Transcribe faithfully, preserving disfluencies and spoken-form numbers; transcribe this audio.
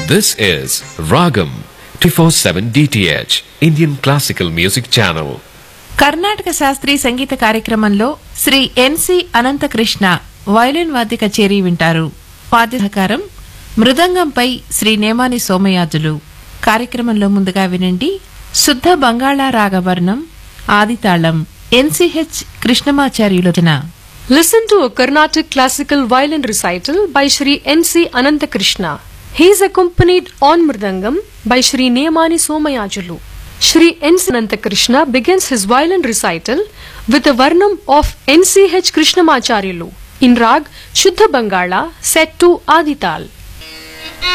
This is Ragam twenty-four seven D T H Indian Classical Music Channel. Karnataka శాస్త్రీయ సంగీత కార్యక్రమంలో శ్రీ ఎన్సి Anantakrishna violin వాద్య కచేరీ వింటారు. వాద్య సహకారం మృదంగంపై శ్రీ నేమాని సోమయాజులు. కార్యక్రమంలో ముందుగా వినండి శుద్ధ బంగాళా రాగవర్ణం ఆదితాళం NCH కృష్ణమాచార్యులచన. Listen to a Carnatic classical violin recital by Shri N C Anantakrishna. He is accompanied on Mridangam by Shri Neyamani Somayajulu. Shri N C Anantakrishna begins his violin recital with a varnam of N C H Krishnamacharyalu in rag Shuddha Bangala set to Adital.